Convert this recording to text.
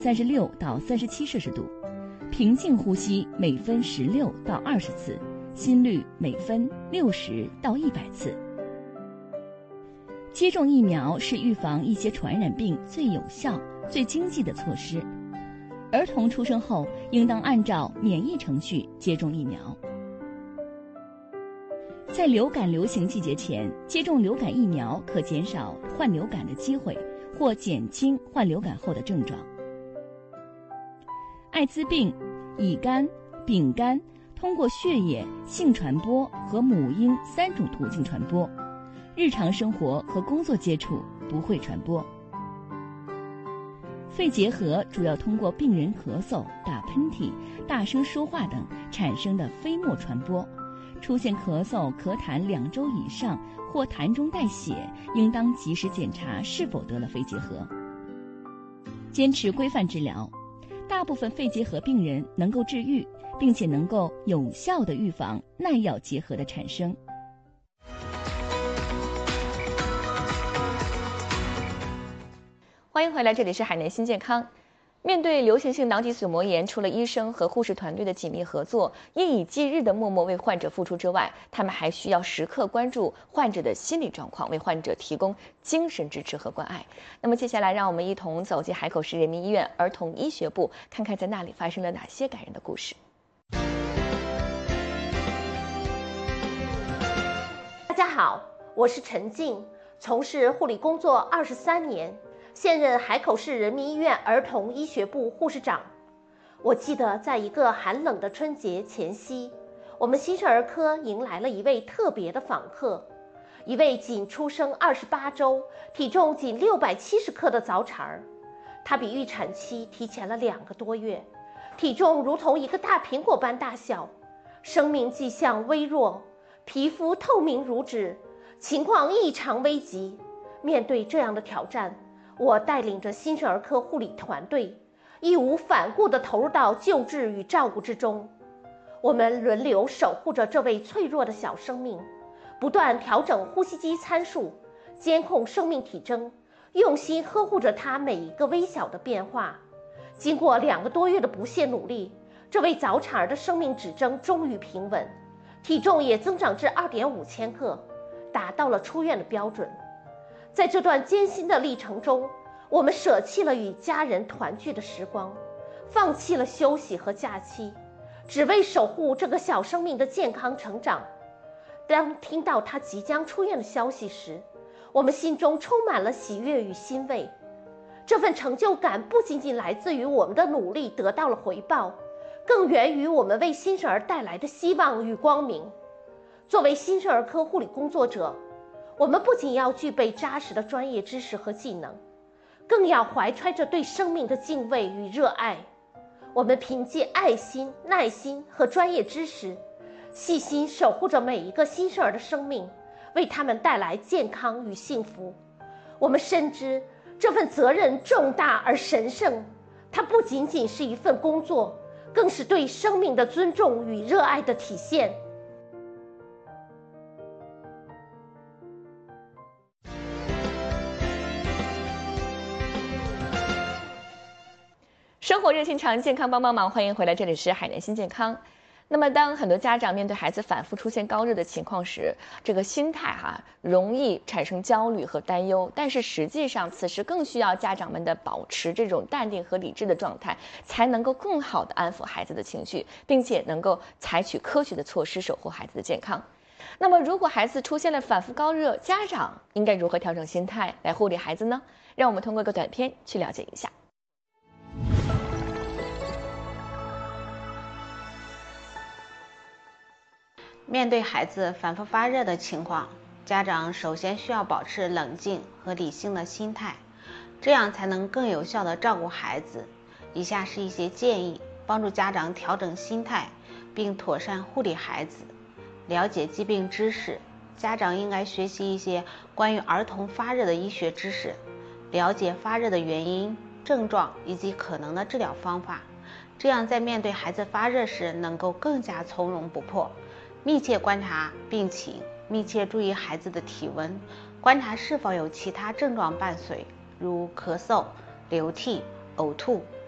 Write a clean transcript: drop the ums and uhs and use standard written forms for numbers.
36到37摄氏度，平静呼吸每分16到20次，心率每分60到100次。接种疫苗是预防一些传染病最有效、最经济的措施。儿童出生后应当按照免疫程序接种疫苗。在流感流行季节前接种流感疫苗，可减少患流感的机会，或减轻患流感后的症状。艾滋病、乙肝、丙肝通过血液、性传播和母婴3种途径传播，日常生活和工作接触不会传播。肺结核主要通过病人咳嗽、打喷嚏、大声说话等产生的飞沫传播。出现咳嗽、咳痰2周以上或痰中带血，应当及时检查是否得了肺结核。坚持规范治疗，大部分肺结核病人能够治愈，并且能够有效地预防耐药结核的产生。 欢迎回来，这里是海南新健康。面对流行性囊脊髓膜炎，除了医生和护士团队的紧密合作，夜以继日的默默为患者付出之外，他们还需要时刻关注患者的心理状况，为患者提供精神支持和关爱。那么接下来，让我们一同走进海口市人民医院儿童医学部，看看在那里发生了哪些感人的故事。 大家好，我是陈静，从事护理工作23年。现任海口市人民医院儿童医学部护士长。我记得在一个寒冷的春节前夕，我们新生儿科迎来了一位特别的访客，一位仅出生28周、体重仅670克的早产儿。她比预产期提前了2个多月，体重如同一个大苹果般大小，生命迹象微弱，皮肤透明如纸，情况异常危急。面对这样的挑战，我带领着新生儿科护理团队，义无反顾地投入到救治与照顾之中。我们轮流守护着这位脆弱的小生命，不断调整呼吸机参数，监控生命体征，用心呵护着他每一个微小的变化。经过2个多月的不懈努力，这位早产儿的生命指征终于平稳，体重也增长至2.5千克，达到了出院的标准。在这段艰辛的历程中，我们舍弃了与家人团聚的时光，放弃了休息和假期，只为守护这个小生命的健康成长。当听到他即将出院的消息时，我们心中充满了喜悦与欣慰。这份成就感不仅仅来自于我们的努力得到了回报，更源于我们为新生儿带来的希望与光明。作为新生儿科护理工作者，我们不仅要具备扎实的专业知识和技能，更要怀揣着对生命的敬畏与热爱。我们凭借爱心、耐心和专业知识，细心守护着每一个新生儿的生命，为他们带来健康与幸福。我们深知这份责任重大而神圣，它不仅仅是一份工作，更是对生命的尊重与热爱的体现。 生活热心肠，健康帮帮忙，欢迎回来，这里是海南新健康。那么当很多家长面对孩子反复出现高热的情况时，这个心态容易产生焦虑和担忧，但是实际上此时更需要家长们的保持这种淡定和理智的状态，才能够更好的安抚孩子的情绪，并且能够采取科学的措施守护孩子的健康。那么如果孩子出现了反复高热，家长应该如何调整心态来护理孩子呢？让我们通过一个短片去了解一下。 面对孩子反复发热的情况，家长首先需要保持冷静和理性的心态，这样才能更有效地照顾孩子。以下是一些建议，帮助家长调整心态，并妥善护理孩子。了解疾病知识，家长应该学习一些关于儿童发热的医学知识，了解发热的原因、症状以及可能的治疗方法，这样在面对孩子发热时能够更加从容不迫。密切观察病情，密切注意孩子的体温，观察是否有其他症状伴随，如咳嗽、流涕、呕吐、